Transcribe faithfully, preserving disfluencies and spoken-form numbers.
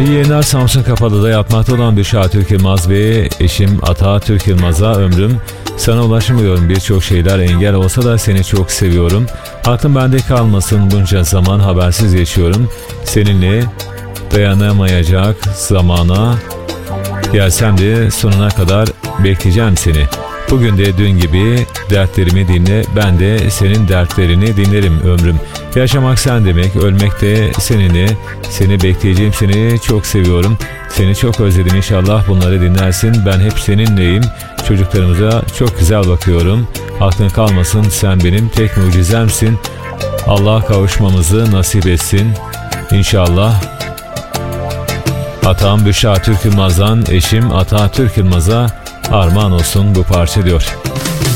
İyi yayınlar. Samsun Kapalı'da yatmakta olan Büşra Türk Yılmaz ve eşim Ata Türk Yılmaz'a ömrüm. Sana ulaşamıyorum, birçok şeyler engel olsa da seni çok seviyorum. Aklım bende kalmasın, bunca zaman habersiz yaşıyorum. Seninle dayanamayacak zamana gelsem de sonuna kadar bekleyeceğim seni. Bugün de dün gibi dertlerimi dinle, ben de senin dertlerini dinlerim ömrüm. Yaşamak sen demek, ölmek de seninle. Seni bekleyeceğim, seni çok seviyorum. Seni çok özledim, inşallah bunları dinlersin. Ben hep seninleyim. Çocuklarımıza çok güzel bakıyorum. Aklın kalmasın, sen benim tek mucizemsin. Allah kavuşmamızı nasip etsin İnşallah. Atam Büşra Türk Yılmaz'dan eşim Ata Türk Yılmaz'a armağan olsun bu parça diyor.